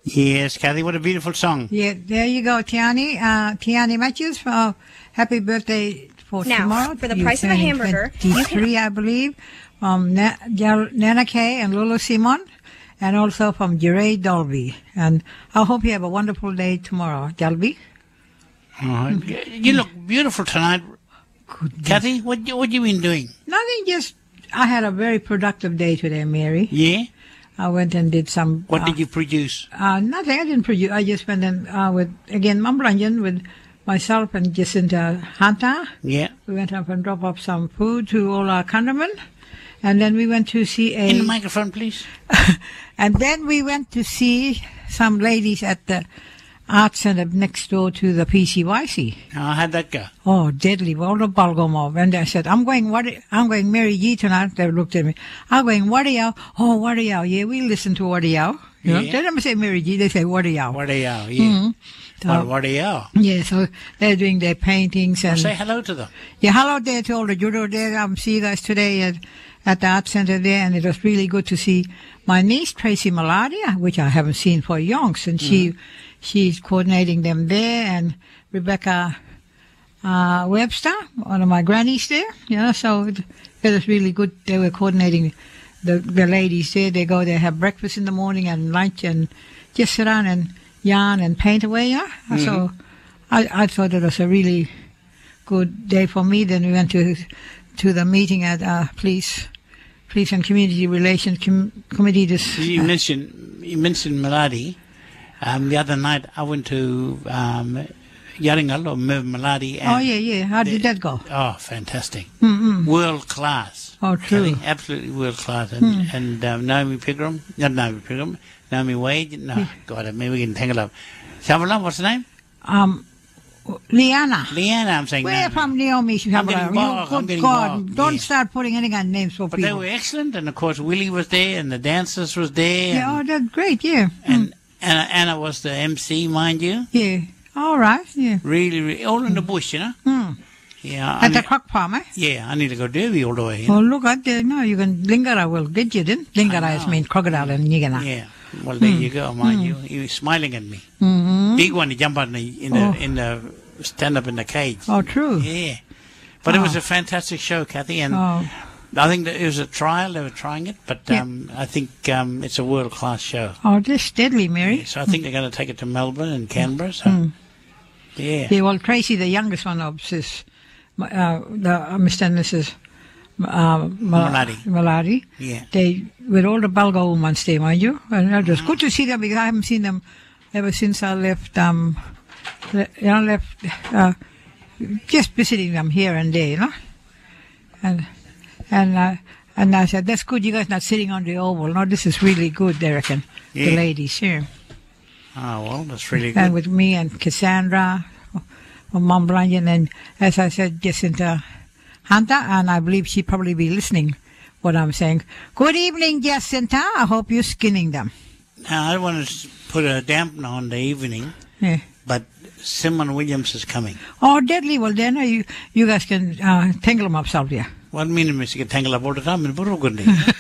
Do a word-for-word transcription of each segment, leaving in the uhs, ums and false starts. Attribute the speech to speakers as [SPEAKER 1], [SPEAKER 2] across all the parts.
[SPEAKER 1] Yes, Kathy, what a beautiful song.
[SPEAKER 2] Yeah, there you go, Tiani. Uh, Tiani Matthews, uh, happy birthday for
[SPEAKER 3] now,
[SPEAKER 2] tomorrow.
[SPEAKER 3] for the
[SPEAKER 2] You're
[SPEAKER 3] price of a
[SPEAKER 2] turning
[SPEAKER 3] hamburger,
[SPEAKER 2] twenty-three, I believe, from Na- Jal- Nana Kay and Lulu Simon, and also from Jeray Dolby. And I hope you have a wonderful day tomorrow, Jalby.
[SPEAKER 1] Oh, you look beautiful tonight.
[SPEAKER 2] Goodness.
[SPEAKER 1] Kathy, what you, what you been doing?
[SPEAKER 2] Nothing, just, I had a very productive day today, Mary.
[SPEAKER 1] Yeah?
[SPEAKER 2] I went and did some...
[SPEAKER 1] What
[SPEAKER 2] uh,
[SPEAKER 1] did you produce?
[SPEAKER 2] Uh, nothing, I didn't produce. I just went and, uh, with, again, Mamblanjan with myself and Jacinta Hanta.
[SPEAKER 1] Yeah.
[SPEAKER 2] We went up and dropped off some food to all our countrymen. And then we went to see a...
[SPEAKER 1] In the microphone, please.
[SPEAKER 2] And then we went to see some ladies at the art center next door to the P C Y C.
[SPEAKER 1] Oh, how'd that go?
[SPEAKER 2] Oh, deadly. All the Balgomov. And I said, I'm going, what, I'm going Mary G tonight. They looked at me. I'm going, Wadiyao. Oh, Wadiyao. Yeah, we listen to Wadiyao. You know?
[SPEAKER 1] Yeah.
[SPEAKER 2] They never say Mary G, they say Wadiyao.
[SPEAKER 1] What are you? Yeah.
[SPEAKER 2] Mm-hmm. So,
[SPEAKER 1] What, what are you?
[SPEAKER 2] yeah, so they're doing their paintings.
[SPEAKER 1] Well,
[SPEAKER 2] And
[SPEAKER 1] say hello to them.
[SPEAKER 2] yeah, hello there to all the judo there. I'm see you guys today at, at the art center there, and it was really good to see my niece Tracy Maladia, which I haven't seen for yonks, and she she's coordinating them there, and Rebecca uh, Webster, one of my grannies there. You know, so it, it was really good. They were coordinating the the ladies there. They go there, have breakfast in the morning and lunch, and just sit down and yarn and paint away. Yeah, mm-hmm. So I I thought it was a really good day for me. Then we went to to the meeting at uh, police police and community relations com- committee. This
[SPEAKER 1] You
[SPEAKER 2] uh,
[SPEAKER 1] mentioned you mentioned Maladi. Um, the other night I went to um, Yaringal or Merv Maladi. And
[SPEAKER 2] oh yeah, yeah. How did that go?
[SPEAKER 1] Oh, fantastic!
[SPEAKER 2] Mm-mm.
[SPEAKER 1] World class.
[SPEAKER 2] Oh, true.
[SPEAKER 1] Kathy, absolutely world class. And,
[SPEAKER 2] Mm.
[SPEAKER 1] and um, Naomi Pigram, not Naomi Pigram, Naomi Wade. No,
[SPEAKER 2] Yeah.
[SPEAKER 1] God, maybe we can tangle up. Shabala, what's the name?
[SPEAKER 2] Um, Liana.
[SPEAKER 1] Leanna, I'm saying.
[SPEAKER 2] Where
[SPEAKER 1] no.
[SPEAKER 2] from Naomi?
[SPEAKER 1] I'm getting bogged, I'm
[SPEAKER 2] Good
[SPEAKER 1] getting
[SPEAKER 2] God!
[SPEAKER 1] bogged,
[SPEAKER 2] Don't
[SPEAKER 1] yeah.
[SPEAKER 2] start putting any kind of names for
[SPEAKER 1] But they
[SPEAKER 2] people.
[SPEAKER 1] were excellent, and of course Willie was there, and the dancers was there,
[SPEAKER 2] Yeah, oh,
[SPEAKER 1] and,
[SPEAKER 2] that's great. Yeah.
[SPEAKER 1] and Anna, Anna was the M C, mind you.
[SPEAKER 2] Yeah. All right. Yeah.
[SPEAKER 1] Really, really, all in the bush, you know.
[SPEAKER 2] Hmm.
[SPEAKER 1] Yeah, I
[SPEAKER 2] At the
[SPEAKER 1] need,
[SPEAKER 2] crock farm, eh?
[SPEAKER 1] yeah, I need to go Derby all the way. You know?
[SPEAKER 2] Oh, look at there. No, you can Lingara will get you then. Lingara is
[SPEAKER 1] know.
[SPEAKER 2] mean crocodile and Nigana.
[SPEAKER 1] Yeah, well there you go, mind you. He was smiling at me.
[SPEAKER 2] Mm-hmm.
[SPEAKER 1] Big one, he jumped out in the in the,
[SPEAKER 2] Oh.
[SPEAKER 1] in the stand up in the cage.
[SPEAKER 2] Oh, true.
[SPEAKER 1] Yeah, but it was
[SPEAKER 2] Oh.
[SPEAKER 1] a fantastic show, Kathy, and
[SPEAKER 2] Oh.
[SPEAKER 1] I think that it was a trial. They were trying it, but
[SPEAKER 2] Yeah.
[SPEAKER 1] um, I think um, it's a world class show.
[SPEAKER 2] Oh, this deadly, Mary.
[SPEAKER 1] So I think they're going to take it to Melbourne and Canberra. So
[SPEAKER 2] Mm.
[SPEAKER 1] yeah,
[SPEAKER 2] Yeah, well, Tracy, the youngest one of sis, uh, the uh, Mister and Missus Uh, Mal-
[SPEAKER 1] Maladi.
[SPEAKER 2] Maladi.
[SPEAKER 1] yeah.
[SPEAKER 2] They, with all the Balgo women stay, mind you. And it was good to see them because I haven't seen them ever since I left, um, le- you know, left, uh, just visiting them here and there, you know. And, and, uh, and I said, that's good, you guys not sitting on the oval. No, this is really good, they reckon,
[SPEAKER 1] Yeah.
[SPEAKER 2] the ladies here.
[SPEAKER 1] Oh well, that's really
[SPEAKER 2] And
[SPEAKER 1] good.
[SPEAKER 2] with me and Cassandra, from Mom Blanjan, and as I said, Jacinta Hunter, and I believe she'd probably be listening what I'm saying. Good evening, Jacinta. I hope you're skinning them.
[SPEAKER 1] Now I don't want to put a dampener on the evening,
[SPEAKER 2] Yeah.
[SPEAKER 1] but Simon Williams is coming.
[SPEAKER 2] Oh, deadly. Well, then uh, you you guys can uh, tangle them up, Salvia.
[SPEAKER 1] One minute, Mister Get tangled up all the time in Burugundi.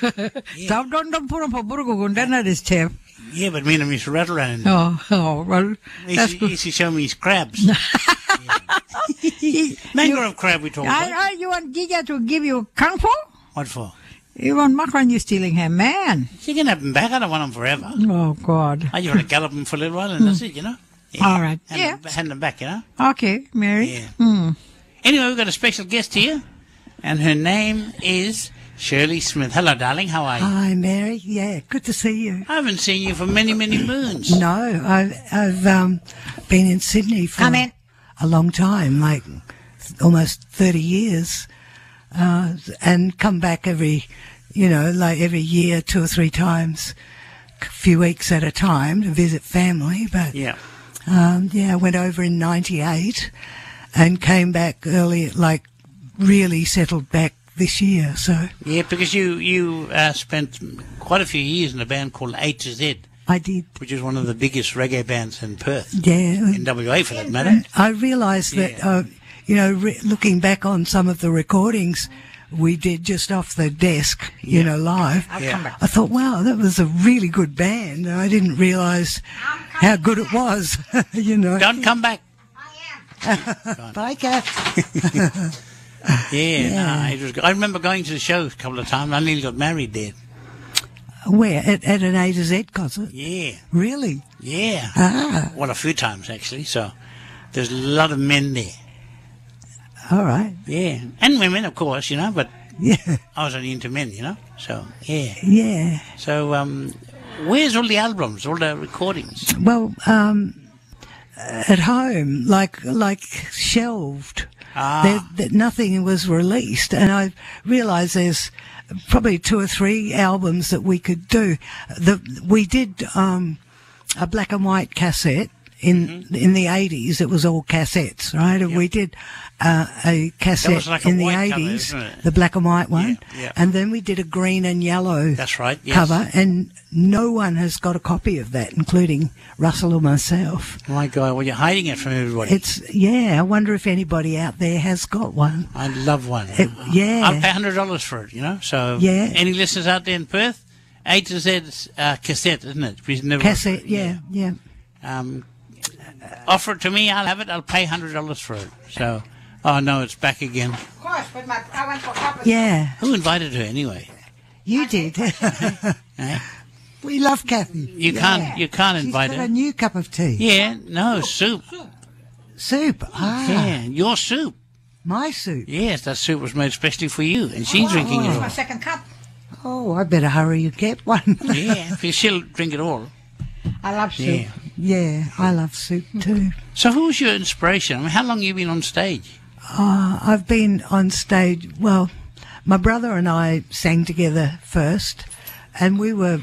[SPEAKER 2] So don't, don't put them for Burgogun. Then that is tough.
[SPEAKER 1] Yeah, but me and Mister Rattle around.
[SPEAKER 2] Oh, oh, well, that's
[SPEAKER 1] He
[SPEAKER 2] good.
[SPEAKER 1] used to show me his crabs. Mangrove crab we talked
[SPEAKER 2] I,
[SPEAKER 1] about.
[SPEAKER 2] I, you want Gija to give you kung fu?
[SPEAKER 1] What for?
[SPEAKER 2] You want Macron, you stealing him, man.
[SPEAKER 1] She can have him back. I don't want him forever.
[SPEAKER 2] Oh, God.
[SPEAKER 1] I just want to gallop him for a little while and that's it, you know? Yeah.
[SPEAKER 2] All right.
[SPEAKER 1] Hand,
[SPEAKER 2] Yeah.
[SPEAKER 1] him, hand him back, you know?
[SPEAKER 2] Okay, Mary.
[SPEAKER 1] Yeah.
[SPEAKER 2] Hmm.
[SPEAKER 1] Anyway, we've got a special guest here, and her name is Shirley Smith. Hello, darling. How are you?
[SPEAKER 4] Hi, Mary. Yeah, good to see you.
[SPEAKER 1] I haven't seen you for many, many moons.
[SPEAKER 4] No, I've, I've um, been in Sydney for
[SPEAKER 2] Come in.
[SPEAKER 4] a long time, like almost thirty years, uh, and come back every, you know, like every year, two or three times, a few weeks at a time to visit family. But
[SPEAKER 1] Yeah.
[SPEAKER 4] um, yeah, I went over in ninety-eight and came back early, like really settled back this year. So
[SPEAKER 1] Yeah, because you, you uh, spent quite a few years in a band called A to Z,
[SPEAKER 4] I did,
[SPEAKER 1] which is one of the biggest reggae bands in Perth.
[SPEAKER 4] yeah.
[SPEAKER 1] In W A, for that matter.
[SPEAKER 4] I realised that,
[SPEAKER 1] Yeah.
[SPEAKER 4] uh, you know, re- looking back on some of the recordings, we did just off the desk, you know, live.
[SPEAKER 2] I'll
[SPEAKER 1] Yeah.
[SPEAKER 2] come back.
[SPEAKER 4] I thought, wow, that was a really good band. I didn't realise how good it was, you know.
[SPEAKER 1] Don't come back.
[SPEAKER 4] Bye, Kath.
[SPEAKER 1] Yeah, no, it was good. I remember going to the show a couple of times. I nearly got married there.
[SPEAKER 4] Where? At, at an A to Z concert?
[SPEAKER 1] Yeah,
[SPEAKER 4] Really?
[SPEAKER 1] yeah.
[SPEAKER 4] Ah,
[SPEAKER 1] Well, a few times actually. So there's a lot of men there.
[SPEAKER 4] all right.
[SPEAKER 1] Yeah, and women, of course, you know. But
[SPEAKER 4] Yeah,
[SPEAKER 1] I was only into men, you know. So yeah.
[SPEAKER 4] yeah.
[SPEAKER 1] So um, where's all the albums, all the recordings?
[SPEAKER 4] Well, um, at home, like like shelved.
[SPEAKER 1] Ah.
[SPEAKER 4] There, that nothing was released, and I realised there's probably two or three albums that we could do. The we did um, a black and white cassette in
[SPEAKER 1] Mm-hmm.
[SPEAKER 4] in the eighties. It was all cassettes, right? And we did uh, a cassette
[SPEAKER 1] like a
[SPEAKER 4] in the
[SPEAKER 1] white cover,
[SPEAKER 4] eighties,
[SPEAKER 1] isn't it?
[SPEAKER 4] the black and white one,
[SPEAKER 1] Yeah, yeah.
[SPEAKER 4] and then we did a green and yellow
[SPEAKER 1] That's right. Yes.
[SPEAKER 4] cover, and no one has got a copy of that, including Russell or myself.
[SPEAKER 1] My God, well, you're hiding it from everybody.
[SPEAKER 4] It's yeah. I wonder if anybody out there has got one.
[SPEAKER 1] I'd love one.
[SPEAKER 4] It- yeah.
[SPEAKER 1] I'll pay one hundred dollars for it, you know. So
[SPEAKER 4] Yeah.
[SPEAKER 1] any listeners out there in Perth, A to Z uh, cassette, isn't it? We've never-
[SPEAKER 4] Cassette, yeah, yeah.
[SPEAKER 1] Um, offer it to me, I'll have it. I'll pay one hundred dollars for it. So, oh no, it's back again.
[SPEAKER 2] Of course, but my, I went for couples.
[SPEAKER 4] Yeah,
[SPEAKER 1] Who invited her anyway?
[SPEAKER 4] you did.
[SPEAKER 1] Eh?
[SPEAKER 4] We love Kathy.
[SPEAKER 1] You can't, you can't
[SPEAKER 4] She's
[SPEAKER 1] invite
[SPEAKER 4] got a
[SPEAKER 1] her.
[SPEAKER 4] new cup of tea.
[SPEAKER 1] Yeah, no, soup.
[SPEAKER 4] Soup. Ah,
[SPEAKER 1] Yeah, your soup.
[SPEAKER 4] my soup.
[SPEAKER 1] Yes, that soup was made especially for you, and she's drinking it
[SPEAKER 2] It's my
[SPEAKER 1] all.
[SPEAKER 2] second cup.
[SPEAKER 4] Oh, I better hurry and get one.
[SPEAKER 1] Yeah, because she'll drink it all.
[SPEAKER 2] I love soup.
[SPEAKER 1] Yeah.
[SPEAKER 4] Yeah, I love soup too.
[SPEAKER 1] So who was your inspiration? I mean, how long have you been on stage?
[SPEAKER 4] Uh, I've been on stage, well, my brother and I sang together first, and we were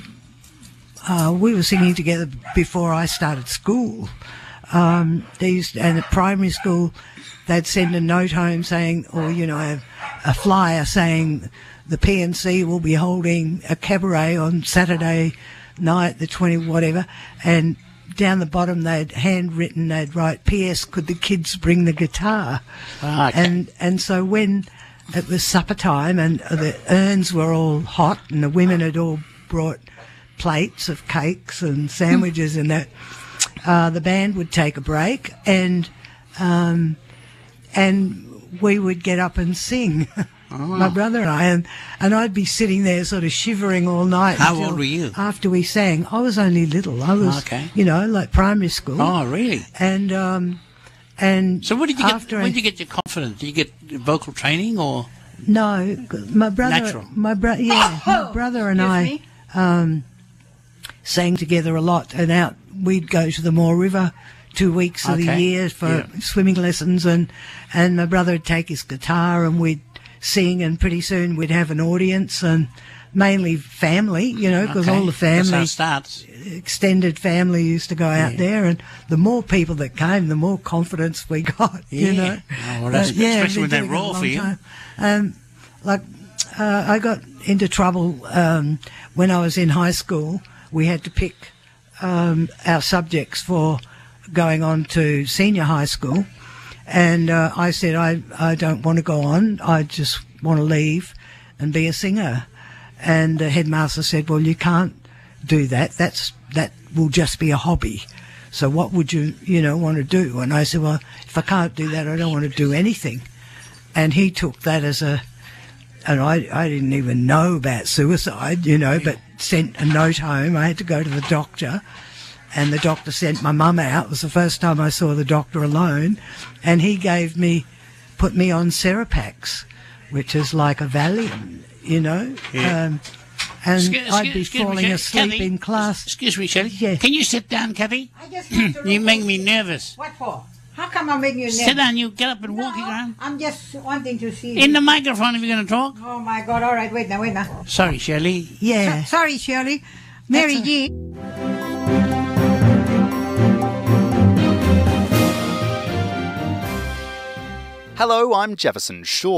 [SPEAKER 4] uh, we were singing together before I started school. Um, they used, and at primary school, they'd send a note home saying, or, you know, a, a flyer saying the P N C will be holding a cabaret on Saturday night, the twenty whatever, and down the bottom they'd handwritten, they'd write, P S could the kids bring the guitar?
[SPEAKER 1] Ah, okay.
[SPEAKER 4] And and so when it was supper time and the urns were all hot and the women had all brought plates of cakes and sandwiches and that, uh, the band would take a break and um, and we would get up and sing. My brother and I, and, and I'd be sitting there sort of shivering all night.
[SPEAKER 1] How
[SPEAKER 4] until
[SPEAKER 1] old were you?
[SPEAKER 4] After we sang. I was only little. I was,
[SPEAKER 1] Okay.
[SPEAKER 4] you know, like primary school.
[SPEAKER 1] Oh, really?
[SPEAKER 4] And um, and
[SPEAKER 1] So where did you get?
[SPEAKER 4] after
[SPEAKER 1] Where
[SPEAKER 4] I-
[SPEAKER 1] did you get your confidence? Did you get vocal training or?
[SPEAKER 4] No, my brother,
[SPEAKER 1] Natural.
[SPEAKER 4] my brother, yeah, my brother and I
[SPEAKER 2] Excuse me?
[SPEAKER 4] um, sang together a lot, and out we'd go to the Moore River two weeks of the
[SPEAKER 1] Okay.
[SPEAKER 4] year for
[SPEAKER 1] Yeah.
[SPEAKER 4] swimming lessons, and and my brother would take his guitar and we'd sing, and pretty soon we'd have an audience, and mainly family, you know, because
[SPEAKER 1] Okay.
[SPEAKER 4] all the
[SPEAKER 1] That's how
[SPEAKER 4] family,
[SPEAKER 1] it starts.
[SPEAKER 4] extended family used to go out
[SPEAKER 1] Yeah.
[SPEAKER 4] there, and the more people that came, the more confidence we got, you
[SPEAKER 1] Yeah.
[SPEAKER 4] know.
[SPEAKER 1] Oh, well, that's
[SPEAKER 4] Uh,
[SPEAKER 1] good, especially
[SPEAKER 4] been
[SPEAKER 1] when they're
[SPEAKER 4] doing it a
[SPEAKER 1] raw for
[SPEAKER 4] long
[SPEAKER 1] you.
[SPEAKER 4] time. Um, like, uh, I got into trouble um, when I was in high school. We had to pick um, our subjects for going on to senior high school, and uh, I said I I don't want to go on. I just want to leave and be a singer. And the headmaster said, "Well, you can't do that. That's that will just be a hobby. So what would you you know want to do?" And I said, "Well, if I can't do that, I don't want to do anything." And he took that as a, and I, I didn't even know about suicide, you know, but sent a note home. I had to go to the doctor, and the doctor sent my mum out. It was the first time I saw the doctor alone, and he gave me, put me on Serapax, which is like a Valium, you know.
[SPEAKER 1] Yeah.
[SPEAKER 4] Um, and
[SPEAKER 1] Excuse-
[SPEAKER 4] I'd
[SPEAKER 1] excuse-
[SPEAKER 4] be
[SPEAKER 1] excuse me,
[SPEAKER 4] falling
[SPEAKER 1] Shelley.
[SPEAKER 4] asleep
[SPEAKER 1] Kathy,
[SPEAKER 4] in class.
[SPEAKER 1] Excuse me, Shelley.
[SPEAKER 4] Yeah.
[SPEAKER 1] Can you sit down, Kathy?
[SPEAKER 2] I just want to
[SPEAKER 1] You
[SPEAKER 2] look
[SPEAKER 1] make
[SPEAKER 2] and
[SPEAKER 1] me
[SPEAKER 2] see-
[SPEAKER 1] nervous.
[SPEAKER 2] What for? How come I'm making you nervous?
[SPEAKER 1] Sit down. You get up and
[SPEAKER 2] No,
[SPEAKER 1] walking around.
[SPEAKER 2] I'm just wanting to see.
[SPEAKER 1] In the microphone if you're going to talk.
[SPEAKER 2] Oh my God! All right, wait now, wait now.
[SPEAKER 1] Sorry, Shelley.
[SPEAKER 4] Yeah.
[SPEAKER 2] So- sorry, Shirley. Mary
[SPEAKER 4] That's
[SPEAKER 2] G.
[SPEAKER 3] Hello, I'm Jefferson Shaw.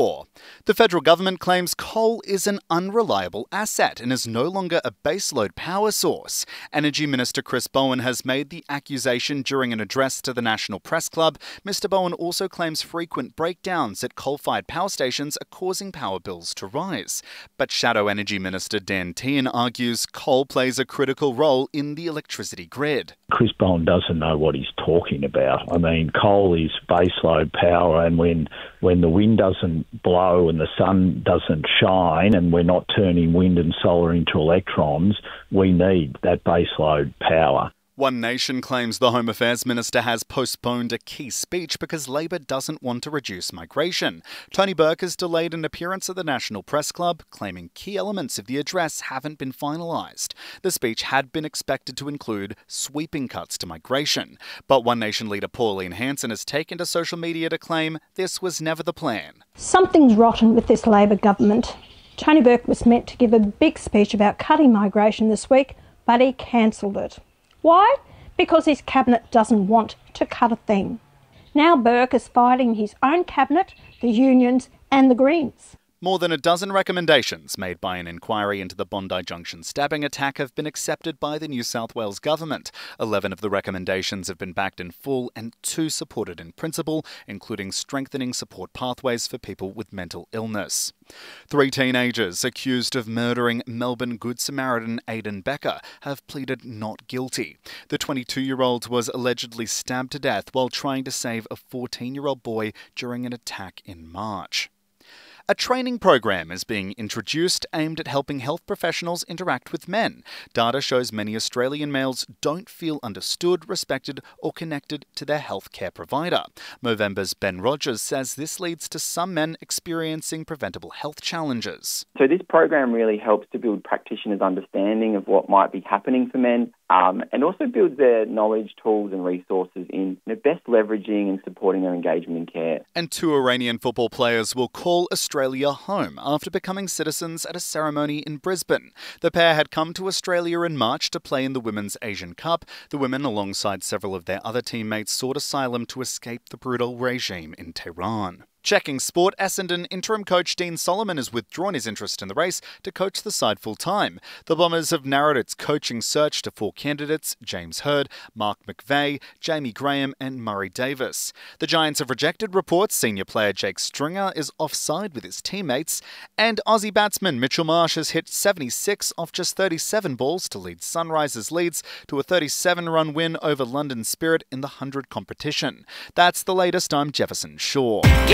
[SPEAKER 3] The federal government claims coal is an unreliable asset and is no longer a baseload power source. Energy Minister Chris Bowen has made the accusation during an address to the National Press Club. Mister Bowen also claims frequent breakdowns at coal-fired power stations are causing power bills to rise. But Shadow Energy Minister Dan Tehan argues coal plays a critical role in the electricity grid.
[SPEAKER 5] Chris Bowen doesn't know what he's talking about. I mean, coal is baseload power, and when when the wind doesn't blow and the sun doesn't shine and we're not turning wind and solar into electrons, we need that baseload power.
[SPEAKER 3] One Nation claims the Home Affairs Minister has postponed a key speech because Labor doesn't want to reduce migration. Tony Burke has delayed an appearance at the National Press Club, claiming key elements of the address haven't been finalised. The speech had been expected to include sweeping cuts to migration, but One Nation leader Pauline Hanson has taken to social media to claim this was never the plan.
[SPEAKER 6] Something's rotten with this Labor government. Tony Burke was meant to give a big speech about cutting migration this week, but he cancelled it. Why? Because his cabinet doesn't want to cut a thing. Now Burke is fighting his own cabinet, the unions and the Greens.
[SPEAKER 3] More than a dozen recommendations made by an inquiry into the Bondi Junction stabbing attack have been accepted by the New South Wales government. Eleven of the recommendations have been backed in full and two supported in principle, including strengthening support pathways for people with mental illness. Three teenagers accused of murdering Melbourne Good Samaritan Aidan Becker have pleaded not guilty. The twenty-two-year-old was allegedly stabbed to death while trying to save a fourteen-year-old boy during an attack in March. A training program is being introduced aimed at helping health professionals interact with men. Data shows many Australian males don't feel understood, respected or connected to their healthcare provider. Movember's Ben Rogers says this leads to some men experiencing preventable health challenges.
[SPEAKER 7] So this program really helps to build practitioners' understanding of what might be happening for men, um, and also builds their knowledge, tools and resources in you know, best leveraging and supporting their engagement in care.
[SPEAKER 3] And two Iranian football players will call Australia home after becoming citizens at a ceremony in Brisbane. The pair had come to Australia in March to play in the Women's Asian Cup. The women, alongside several of their other teammates, sought asylum to escape the brutal regime in Tehran. Checking sport, Essendon interim coach Dean Solomon has withdrawn his interest in the race to coach the side full-time. The Bombers have narrowed its coaching search to four candidates: James Hird, Mark McVeigh, Jamie Graham and Murray Davis. The Giants have rejected reports senior player Jake Stringer is offside with his teammates, and Aussie batsman Mitchell Marsh has hit seventy-six off just thirty-seven balls to lead Sunrisers Leeds to a thirty-seven run win over London Spirit in the one hundred competition. That's the latest. I'm Jefferson Shaw.